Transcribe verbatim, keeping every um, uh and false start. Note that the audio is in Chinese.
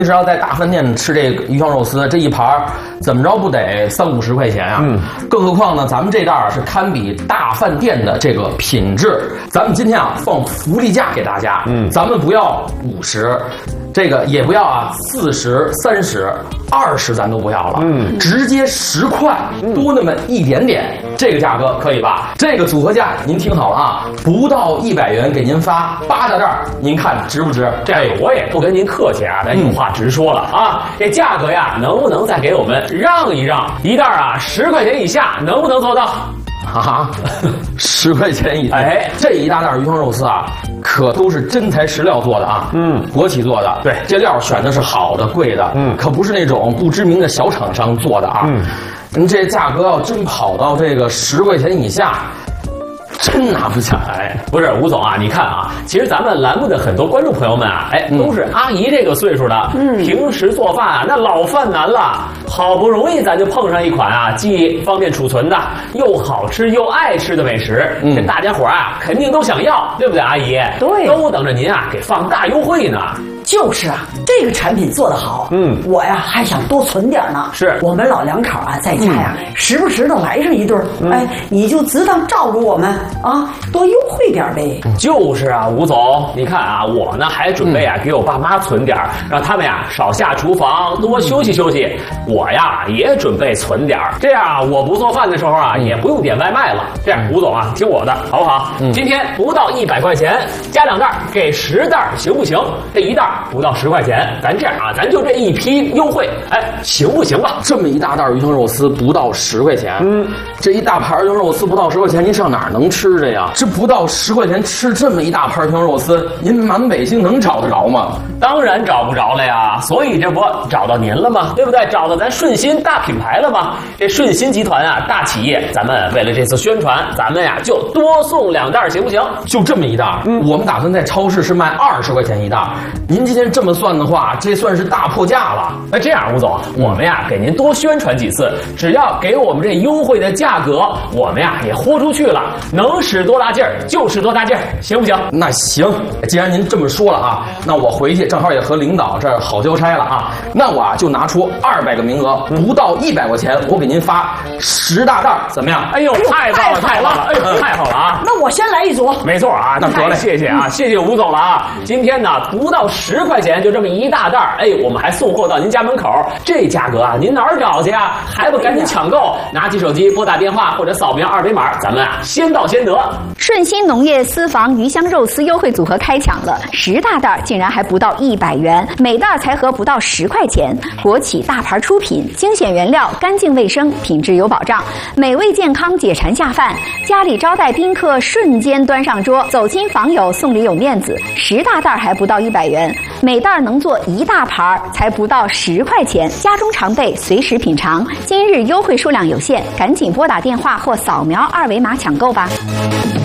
平时要在大饭店吃这个鱼香肉丝，这一盘怎么着不得三五十块钱啊？嗯，更何况呢，咱们这袋是堪比大饭店的这个品质。咱们今天啊放福利价给大家，嗯，咱们不要五十。这个也不要啊，四十、三十、二十咱都不要了，嗯，直接十块，多那么一点点，这个价格可以吧？这个组合价您听好了啊，不到一百元给您发八大袋，您看值不值？ 这我也不跟您客气啊，咱有话直说了啊，这价格呀，能不能再给我们让一让？一袋啊十块钱以下，能不能做到？ 啊，十块钱一袋，哎，这一大袋鱼香肉丝啊，可都是真材实料做的啊，嗯，国企做的，对，这料选的是好的、贵的，嗯，可不是那种不知名的小厂商做的啊，嗯，您这价格要真跑到这个十块钱以下。真拿不下来。 不是吴总啊，你看啊，其实咱们栏目的很多观众朋友们啊，哎，都是阿姨这个岁数的，嗯，平时做饭啊，那老犯难了，好不容易咱就碰上一款啊，既方便储存的，又好吃又爱吃的美食，嗯，这大家伙啊，肯定都想要，对不对，阿姨？ 对， 都等着您啊，给放大优惠呢。 就是啊，这个产品做得好，嗯，我呀还想多存点呢。 是我们老两口啊，在家呀，嗯、时不时的来上一顿，嗯、哎，你就只当照顾我们啊，多优惠点呗。 就是啊，吴总，你看啊，我呢还准备啊、嗯、给我爸妈存点，让他们呀少下厨房，多休息休息。我呀也准备存点，这样啊，我不做饭的时候啊，嗯、也不用点外卖了。这样，吴总啊，听我的，好不好？嗯、今天不到一百块钱，加两袋，给十袋，行不行？这一袋。不到十块钱，咱这样啊，咱就这一批优惠，哎，行不行吧？ 这么一大袋鱼香肉丝不到十块钱，嗯，这一大盘鱼香肉丝不到十块钱，您上哪儿能吃去呀？这不到十块钱吃这么一大盘鱼香肉丝，您满北京能找得着吗？ 当然找不着了呀，所以这不找到您了吗？对不对？找到咱顺心大品牌了吗？这顺心集团啊，大企业，咱们为了这次宣传，咱们呀就多送两袋，行不行？ 就这么一袋，嗯，我们打算在超市是卖二十块钱一袋，您今天这么算的话，这算是大破价了。 那这样，吴总，我们呀给您多宣传几次，只要给我们这优惠的价格，我们呀也豁出去了，能使多大劲儿就使多大劲儿，行不行？ 那行，既然您这么说了啊，那我回去正好也和领导这儿好交差了啊，那我啊就拿出二百个名额，不到一百块钱，我给您发十大袋，怎么样？ 哎呦，太棒了，太棒了，哎呦，太好了啊！ 那我先来一组。 没错啊，那得了，谢谢啊，谢谢吴总了啊。今天呢，不到十块钱就这么一大袋，哎，我们还送货到您家门口，这价格啊，您哪儿找去啊？还不赶紧抢购？拿起手机拨打电话或者扫描二维码，咱们啊先到先得。 顺心农业私房鱼香肉丝优惠组合开抢了，十大袋竟然还不到一百元，每袋才合不到十块钱。国企大牌出品，精选原料，干净卫生，品质有保障，美味健康，解馋下饭。家里招待宾客，瞬间端上桌，走亲访友送礼有面子。十大袋还不到一百元，每袋能做一大盘，才不到十块钱，家中常备，随时品尝。今日优惠数量有限，赶紧拨打电话或扫描二维码抢购吧。